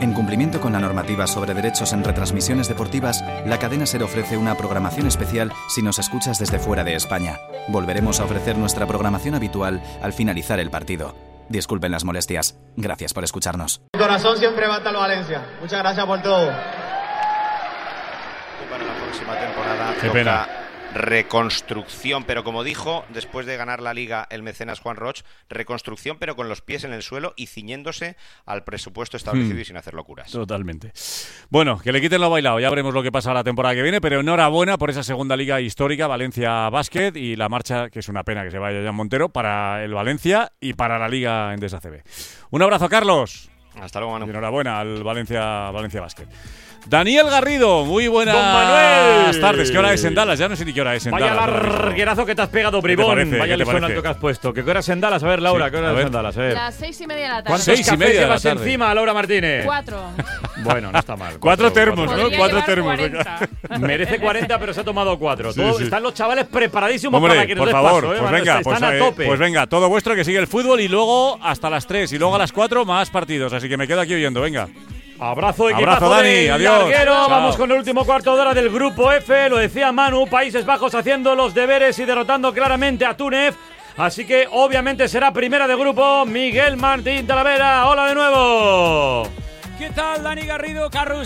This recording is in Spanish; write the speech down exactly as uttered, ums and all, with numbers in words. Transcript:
En cumplimiento con la normativa sobre derechos en retransmisiones deportivas, la cadena SER ofrece una programación especial si nos escuchas desde fuera de España. Volveremos a ofrecer nuestra programación habitual al finalizar el partido. Disculpen las molestias. Gracias por escucharnos. Mi corazón siempre va hasta el Valencia. Muchas gracias por todo. Para la próxima temporada Qué toca pena. reconstrucción, pero como dijo después de ganar la Liga el mecenas Juan Roch, reconstrucción pero con los pies en el suelo y ciñéndose al presupuesto establecido Hmm. y sin hacer locuras. Totalmente. Bueno, que le quiten lo bailado, ya veremos lo que pasa la temporada que viene, pero enhorabuena por esa segunda liga histórica, Valencia Basket, y la marcha, que es una pena que se vaya Jan Montero, para el Valencia y para la Liga Endesa C B. Un abrazo, Carlos. Hasta luego, Manu. Y enhorabuena al Valencia, Valencia Basket. Daniel Garrido, muy buenas Don Manuel. tardes. ¿Qué hora es en Dallas? Ya no sé ni qué hora es en Vaya Dallas. larguerazo que te has pegado, bribón. parece? Vaya ¿Qué te listón parece? alto que has puesto. ¿Qué hora es en Dallas? A ver, Laura, Sí, ¿qué hora a es ver. en Dallas? A ver. Las seis y media de la tarde. ¿Cuántos Seis y cafés media de la llevas tarde. encima, Laura Martínez? Cuatro. Bueno, no está mal. Cuatro termos, ¿no? Podría Cuatro llevar termos. cuarenta. Merece cuarenta, pero se ha tomado cuatro. Sí, Todo- sí. Están los chavales preparadísimos Hombre, para que nos por des favor, paso, ¿eh? pues Van- venga, pues, están a eh, tope. pues venga, todo vuestro, que sigue el fútbol, y luego hasta las tres y luego a las cuatro más partidos, así que me quedo aquí oyendo, venga. Abrazo, Abrazo, equipazo Dani, del adiós. larguero. Chao. Vamos con el último cuarto de hora del grupo F. Lo decía Manu, Países Bajos haciendo los deberes y derrotando claramente a Túnez. Así que obviamente será primera de grupo Miguel Martín Talavera. Hola de nuevo. ¿Qué tal, Dani Garrido, Carlos?